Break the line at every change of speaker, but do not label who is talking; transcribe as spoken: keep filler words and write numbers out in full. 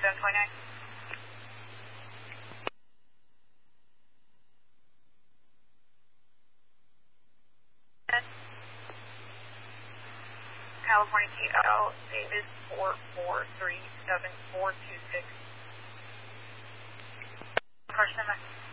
seven twenty-nine. California T L, David four four three seven four two six. Car seven.